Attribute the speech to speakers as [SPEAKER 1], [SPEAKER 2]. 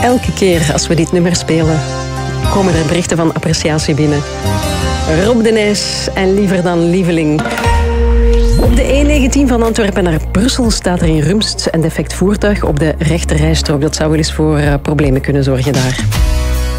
[SPEAKER 1] Elke keer als we dit nummer spelen, komen er berichten van appreciatie binnen. Rob de Nijs en Liever dan Lieveling. Op de E19 van Antwerpen naar Brussel staat er in Rumst een defect voertuig op de rechterrijstrook. Dat zou wel eens voor problemen kunnen zorgen daar.